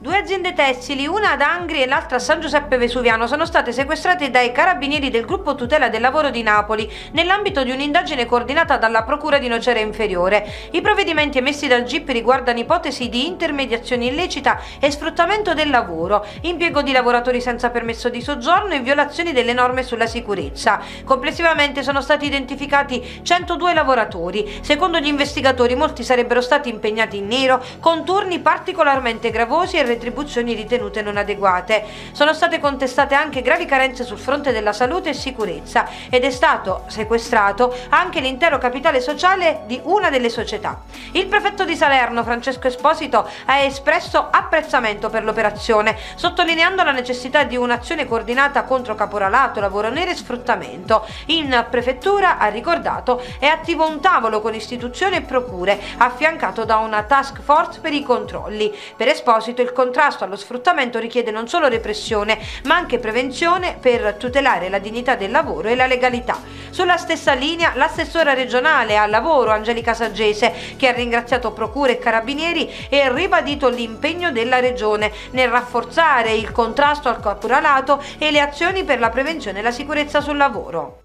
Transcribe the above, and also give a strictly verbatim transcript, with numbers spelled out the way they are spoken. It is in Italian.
Due aziende tessili, una ad Angri e l'altra a San Giuseppe Vesuviano, sono state sequestrate dai carabinieri del gruppo tutela del lavoro di Napoli nell'ambito di un'indagine coordinata dalla Procura di Nocera Inferiore. I provvedimenti emessi dal G I P riguardano ipotesi di intermediazione illecita e sfruttamento del lavoro, impiego di lavoratori senza permesso di soggiorno e violazioni delle norme sulla sicurezza. Complessivamente sono stati identificati centodue lavoratori. Secondo gli investigatori, molti sarebbero stati impegnati in nero con turni particolarmente gravosi e retribuzioni ritenute non adeguate. Sono state contestate anche gravi carenze sul fronte della salute e sicurezza ed è stato sequestrato anche l'intero capitale sociale di una delle società. Il prefetto di Salerno, Francesco Esposito, ha espresso apprezzamento per l'operazione, sottolineando la necessità di un'azione coordinata contro caporalato, lavoro nero e sfruttamento. In prefettura, ha ricordato, è attivo un tavolo con istituzioni e procure, affiancato da una task force per i controlli. Per Esposito, il contrasto allo sfruttamento richiede non solo repressione, ma anche prevenzione per tutelare la dignità del lavoro e la legalità. Sulla stessa linea, l'assessora regionale al lavoro Angelica Saggese, che ha ringraziato procure e carabinieri e ribadito l'impegno della regione nel rafforzare il contrasto al caporalato e le azioni per la prevenzione e la sicurezza sul lavoro.